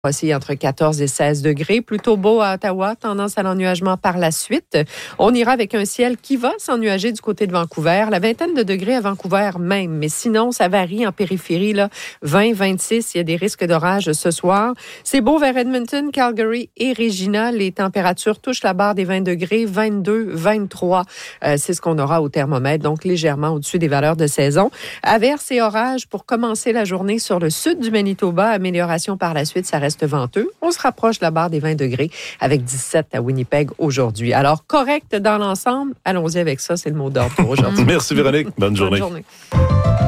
Voici entre 14 et 16 degrés. Plutôt beau à Ottawa, tendance à l'ennuagement par la suite. On ira avec un ciel qui va s'ennuager du côté de Vancouver. La vingtaine de degrés à Vancouver même. Mais sinon, ça varie en périphérie. Là, 20, 26, il y a des risques d'orage ce soir. C'est beau vers Edmonton, Calgary et Regina. Les températures touchent la barre des 20 degrés, 22, 23. C'est ce qu'on aura au thermomètre, donc légèrement au-dessus des valeurs de saison. Averses et orages pour commencer la journée sur le sud du Manitoba. Amélioration par la suite, ça reste venteux. On se rapproche de la barre des 20 degrés avec 17 à Winnipeg aujourd'hui. Alors, correct dans l'ensemble. Allons-y avec ça, c'est le mot d'ordre pour aujourd'hui. Merci Véronique. Bonne journée. Bonne journée.